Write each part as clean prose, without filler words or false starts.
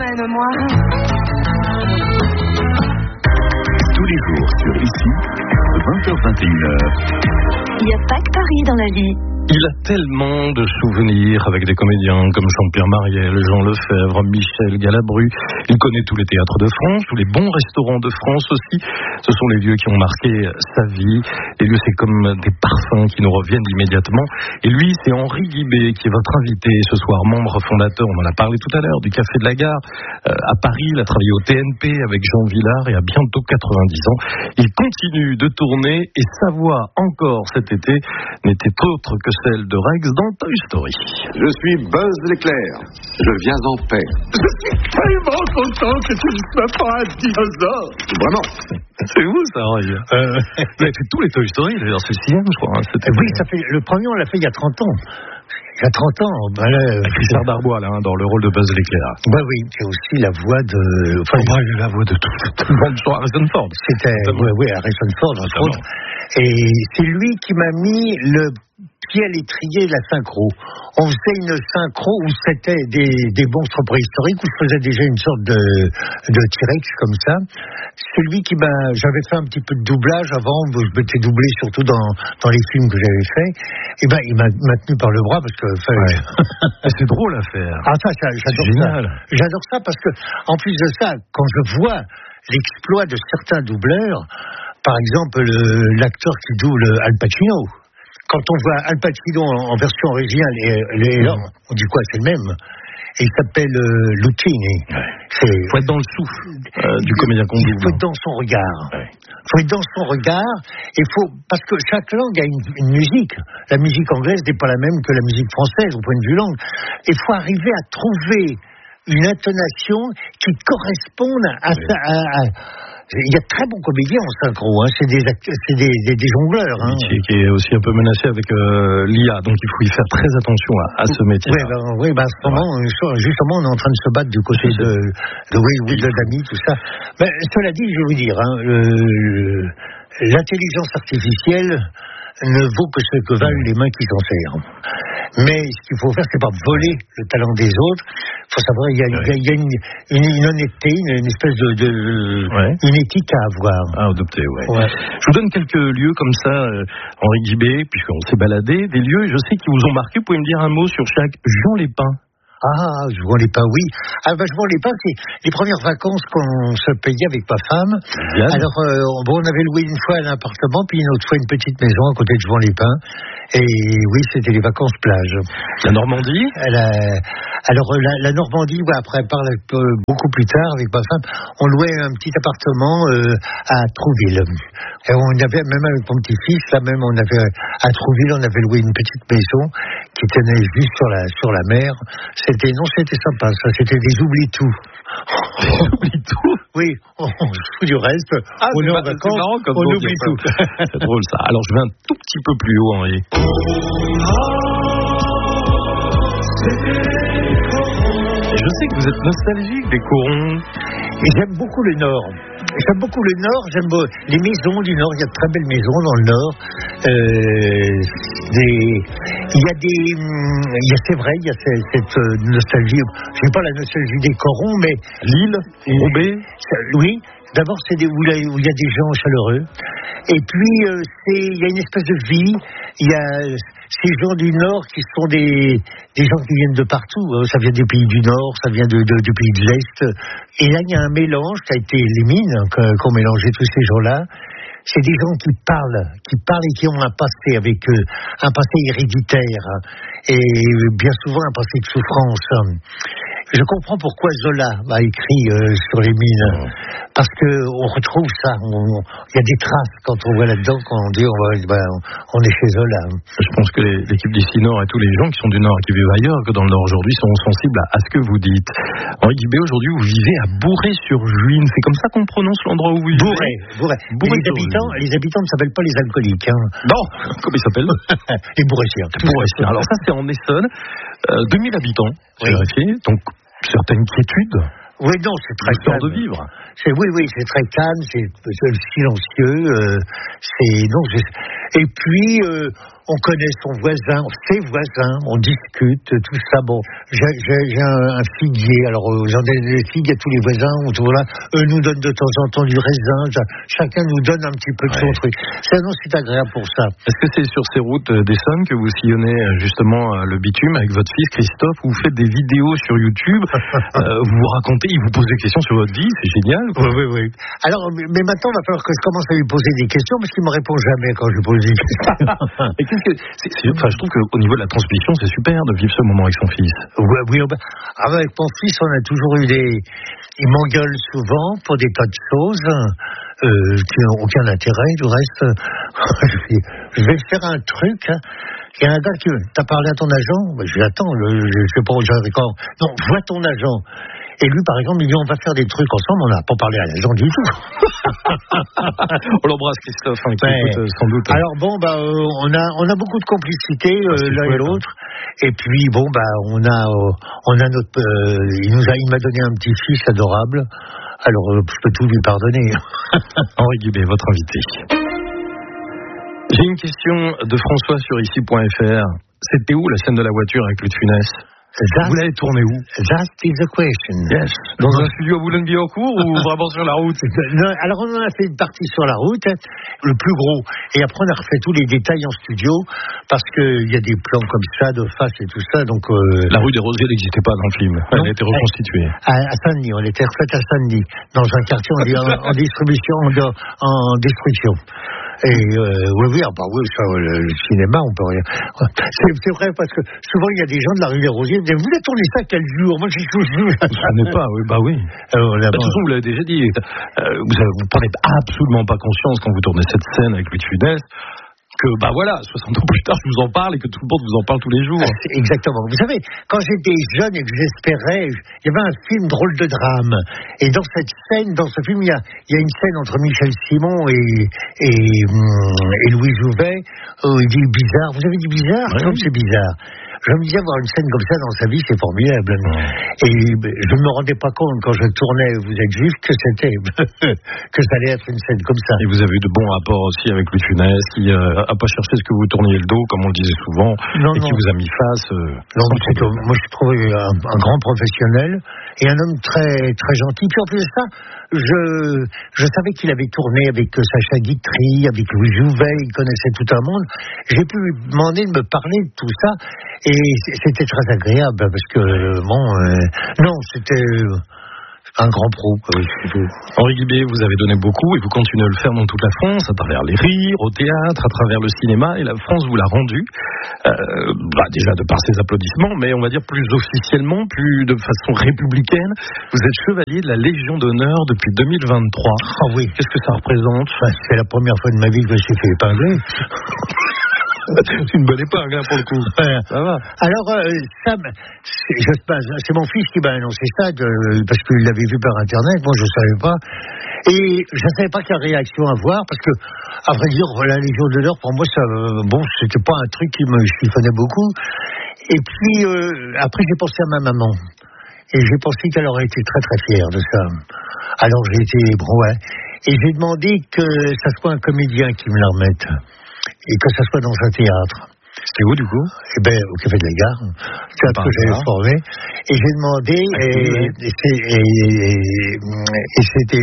emmène-moi. Tous les jours sur ici, 20h-21h. Il n'y a pas que Paris dans la vie. Il a tellement de souvenirs avec des comédiens comme Jean-Pierre Mariel, Jean Lefebvre, Michel Galabru. Il connaît tous les théâtres de France, tous les bons restaurants de France aussi. Ce sont les lieux qui ont marqué sa vie. Les lieux, c'est comme des parfums qui nous reviennent immédiatement. Et lui, c'est Henri Guibé qui est votre invité ce soir, membre fondateur, on en a parlé tout à l'heure, du Café de la Gare à Paris. Il a travaillé au TNP avec Jean Vilar et a bientôt 90 ans. Il continue de tourner et sa voix encore cet été n'était autre que celle de Rex dans Toy Story. Je suis Buzz l'éclair. Je viens en paix. Je suis tellement content que tu ne sois pas un dinosaure. Vraiment. C'est vous ça, Henri. Vous avez fait tous les Toy Story, d'ailleurs, c'est le sixième, je crois. Oui, le premier, on l'a fait il y a 30 ans. Il y a 30 ans, avec Richard Darbois, là, dans le rôle de Buzz l'éclair. Bah oui, c'est aussi la voix de... Enfin, la voix de tout le monde sur Harrison Ford. C'était, oui, Harrison Ford, entre autres. Et c'est lui qui m'a mis le pied à l'étrier de la synchro. On faisait une synchro où c'était des monstres préhistoriques, où je faisais déjà une sorte de T-Rex comme ça. C'est lui qui m'a... J'avais fait un petit peu de doublage avant, je m'étais doublé surtout dans les films que j'avais faits. Et ben, il m'a maintenu par le bras parce que... C'est drôle à faire. Ah, ça, j'adore ça. J'adore ça parce que, en plus de ça, quand je vois l'exploit de certains doubleurs, par exemple, l'acteur qui double Al Pacino, quand on voit Al Pacino en version originale, on dit quoi, c'est le même. Et il s'appelle Lucchini. Il faut être dans le souffle du comédien qu'on double. Il faut être dans son regard. Il faut être dans son regard. Parce que chaque langue a une musique. La musique anglaise n'est pas la même que la musique française au point de vue langue. Il faut arriver à trouver une intonation qui corresponde à ça. Il y a de très bons comédiens en synchro, c'est des jongleurs. Métier qui est aussi un peu menacé avec l'IA, donc il faut y faire très attention à ce métier. Oui, en ce moment, justement, on est en train de se battre du côté de Will Dami, tout ça. Mais cela dit, je vais vous dire, l'intelligence artificielle ne vaut que ce que valent les mains qui s'en servent. Mais ce qu'il faut faire, c'est pas voler le talent des autres. Il faut savoir, il y a une honnêteté, une espèce une éthique à avoir. À adopter, ouais. Je vous donne quelques lieux comme ça, Henri Guibé, puisqu'on s'est baladé, des lieux, je sais, qui vous ont marqué. Vous pouvez me dire un mot sur chaque. Jean Lépin. Ah, Jouan les Pins, oui. Jouan les Pins, c'est les premières vacances qu'on se payait avec ma femme. Bien. Alors, on avait loué une fois un appartement, puis une autre fois une petite maison à côté de Jouan les Pins. Et oui, c'était les vacances plage. La Normandie? Alors, la Normandie, après, beaucoup plus tard avec ma femme, on louait un petit appartement à Trouville. Et on avait, même avec mon petit-fils, à Trouville, on avait loué une petite maison qui tenait juste sur la mer. C'était sympa, ça, c'était des oublie-tout. Oublie-tout? Oui, on se fout du reste. On est en vacances, on oublie tout. C'est drôle ça. Alors je vais un tout petit peu plus haut, Henri. Je sais que vous êtes nostalgique des corons. Et j'aime beaucoup le Nord. J'aime les maisons du Nord. Il y a de très belles maisons dans le Nord. C'est vrai, il y a cette nostalgie. Je n'ai pas la nostalgie des corons, mais Lille, Roubaix. Oui. D'abord, c'est où il y a des gens chaleureux. Et puis, il y a une espèce de vie. Il y a ces gens du Nord qui sont des gens qui viennent de partout. Ça vient des pays du Nord, ça vient du pays de l'Est. Et là, il y a un mélange qui a été les mines, qu'ont mélangé tous ces gens-là. C'est des gens qui parlent et qui ont un passé avec eux, un passé héréditaire. Et bien souvent, un passé de souffrance. Je comprends pourquoi Zola a écrit sur les mines, parce que on retrouve ça. Il y a des traces quand on voit là-dedans, quand on dit on est chez Zola. Je pense que l'équipe d'ici Nord et tous les gens qui sont du Nord et qui vivent ailleurs que dans le Nord aujourd'hui sont sensibles à ce que vous dites. Henri Guibé, aujourd'hui vous vivez à Bourré-sur-Juine. C'est comme ça qu'on prononce l'endroit où vous vivez? Bourré. Les habitants ne s'appellent pas les alcooliques. Non, comment ils s'appellent? Les Bourréciens. Alors ça c'est en Essonne. 2000 habitants, j'ai vérifié. Donc certaines quiétudes. Oui, non, c'est très calme. De vivre. Oui, c'est très calme, c'est silencieux. Et puis, on connaît son voisin, ses voisins, on discute, tout ça. Bon, j'ai un figuier, alors j'en ai des figues à tous les voisins autour là. Eux nous donnent de temps en temps du raisin. Chacun nous donne un petit peu de son truc. C'est agréable pour ça. Est-ce que c'est sur ces routes d'Essonne que vous sillonnez justement le bitume avec votre fils Christophe, où vous faites des vidéos sur YouTube, vous racontez, il vous pose des questions sur votre vie, c'est génial. Oui. Alors, mais maintenant, il va falloir que je commence à lui poser des questions parce qu'il me répond jamais quand je lui pose des questions. Je trouve qu'au niveau de la transmission, c'est super de vivre ce moment avec son fils. Oui. Avec mon fils, on a toujours eu il m'engueule souvent pour des tas de choses qui n'ont aucun intérêt. Du reste, je vais faire un truc. Il y a un gars qui t'as parlé à ton agent. Je lui attends. Je sais pas où j'arrive quand. Non, vois ton agent. Et lui, par exemple, il dit on va faire des trucs ensemble. On n'a pas parlé à l'agent du tout. On l'embrasse, Christophe, qui écoute sans doute. Alors bon, on a beaucoup de complicité l'un et l'autre. Et puis bon, on a notre. Il m'a donné un petit fils adorable. Alors je peux tout lui pardonner. Henri Guibé, votre invité. J'ai une question de François sur ici.fr. C'était où la scène de la voiture avec Louis de Funès? Vous l'avez tourné où? That is the question. Yes. Dans un studio à Boulogne-Billancourt ou vraiment sur la route? Non, alors on en a fait une partie sur la route, le plus gros. Et après on a refait tous les détails en studio parce qu'il y a des plans comme ça, de face et tout ça. Donc la rue des Rosiers n'existait pas dans le film. Elle a été reconstituée. À Saint-Denis, on était refaite à Saint-Denis, dans un quartier en distribution, en destruction. Et oui, ça, le cinéma, on peut rien. C'est vrai parce que souvent il y a des gens de la rue des Rosiers qui disent vous avez tourné ça quel jour? Moi j'ai toujours. Je ne sais pas, oui. De toute façon, vous l'avez déjà dit. Vous prenez absolument pas conscience quand vous tournez cette scène avec Louis de Funès que 60 ans plus tard je vous en parle et que tout le monde vous en parle tous les jours. Exactement. Vous savez, quand j'étais jeune et que j'espérais, il y avait un film Drôle de drame. Et dans cette scène, dans ce film, il y a une scène entre Michel Simon et Louis Jouvet où il dit bizarre. Vous avez dit bizarre? Comme c'est bizarre. Je me disais, avoir une scène comme ça dans sa vie, c'est formidable. Et je ne me rendais pas compte, quand je tournais Vous êtes juif, que que ça allait être une scène comme ça. Et vous avez eu de bons rapports aussi avec Louis de Funès, qui n'a pas cherché ce que vous tourniez le dos, comme on le disait souvent, qui vous a mis face. Moi, je trouvais un grand professionnel et un homme très, très gentil. Puis en plus de ça, je savais qu'il avait tourné avec Sacha Guitry, avec Louis Jouvet, il connaissait tout un monde. J'ai pu lui demander de me parler de tout ça. Et c'était très agréable parce que c'était un grand pro. Henri Guibé, vous avez donné beaucoup et vous continuez à le faire dans toute la France, à travers les rires, au théâtre, à travers le cinéma, et la France vous l'a rendu, déjà de par ses applaudissements, mais on va dire plus officiellement, plus de façon républicaine. Vous êtes chevalier de la Légion d'honneur depuis 2023. Ah oui. Qu'est-ce que ça représente? C'est la première fois de ma vie que je me suis fait épingler. C'est une bonne épingle, pour le coup. Ça va. Alors, c'est mon fils qui m'a annoncé ça, parce qu'il l'avait vu par Internet. Moi, je ne savais pas. Et je ne savais pas quelle réaction avoir, parce que, à vrai dire, la Légion d'honneur, pour moi, c'était pas un truc qui me chiffonnait beaucoup. Et puis, après, j'ai pensé à ma maman. Et j'ai pensé qu'elle aurait été très, très fière de ça. Alors, j'ai été Et j'ai demandé que ça soit un comédien qui me la remette. Et que ça soit dans un théâtre. C'était où, du coup? Au Café de la Gare, théâtre que j'avais formé. Et j'ai demandé, et c'était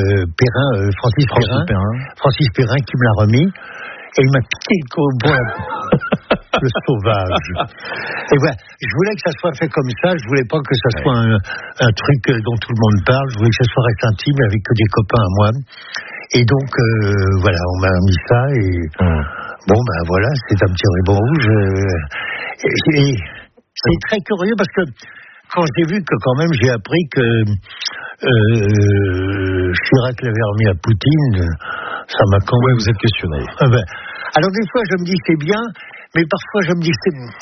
Francis Perrin qui me l'a remis. Et il m'a piqué le bois. Le sauvage. Et voilà, je voulais que ça soit fait comme ça. Je voulais pas que ça soit un truc dont tout le monde parle. Je voulais que ça soit reste intime avec que des copains à moi. Et donc, on m'a mis ça et voilà, c'est un petit ruban rouge. Et c'est très curieux parce que quand j'ai vu que quand même j'ai appris que Chirac l'avait remis à Poutine, ça m'a quand même... vous êtes questionné. Alors des fois je me dis c'est bien, mais parfois je me dis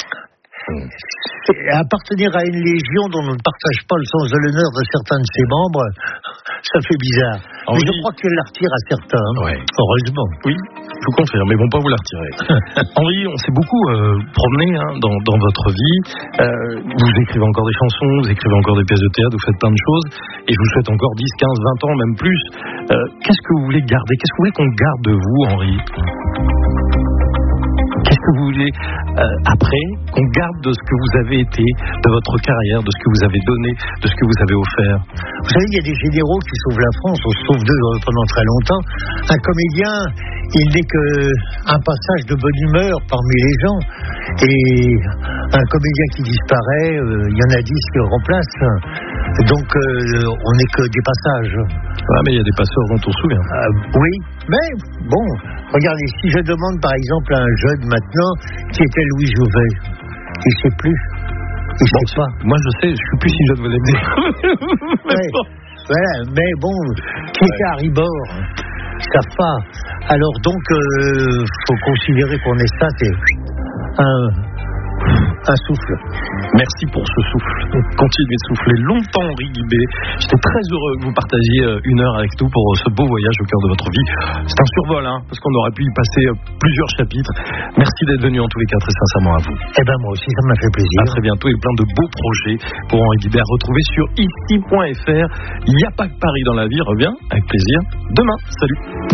c'est appartenir à une légion dont on ne partage pas le sens de l'honneur de certains de ses membres, ça fait bizarre. Mais je crois qu'elle la retire à certains, heureusement. Oui, je vous confirme, mais ils vont pas vous la retirer. Henri, on s'est beaucoup promené dans votre vie. Vous écrivez encore des chansons, vous écrivez encore des pièces de théâtre, vous faites plein de choses, et je vous souhaite encore 10, 15, 20 ans, même plus. Qu'est-ce que vous voulez garder? Qu'est-ce que vous voulez qu'on garde de vous, Henri? Qu'est-ce que vous voulez, après, qu'on garde de ce que vous avez été, de votre carrière, de ce que vous avez donné, de ce que vous avez offert? Vous savez, il y a des généraux qui sauvent la France, on se sauve d'eux pendant très longtemps. Un comédien, il n'est qu'un passage de bonne humeur parmi les gens. Et un comédien qui disparaît, il y en a 10 qui le remplacent. Donc, on n'est que des passages. Ah, mais il y a des passeurs dont on se souvient. Oui, mais bon, regardez, si je demande par exemple à un jeune maintenant qui était Louis Jouvet, il ne sait plus. Il ne sait pas. Moi, je sais, je ne suis plus si jeune, vous l'avez dit. Ouais, voilà, mais bon, qui était Harry Bord, ils ne savent pas. Alors donc, faut considérer qu'on est ça, c'est un souffle. Merci pour ce souffle. Continuez de souffler longtemps, Henri Guibé. J'étais très heureux que vous partagiez une heure avec nous pour ce beau voyage au cœur de votre vie. C'est un survol, parce qu'on aurait pu y passer plusieurs chapitres. Merci d'être venu en tous les cas très sincèrement à vous. Eh ben moi aussi, ça m'a fait plaisir. À très bientôt et plein de beaux projets pour Henri Guibé à retrouver sur ici.fr. Il n'y a pas que Paris dans la vie. Reviens avec plaisir demain. Salut.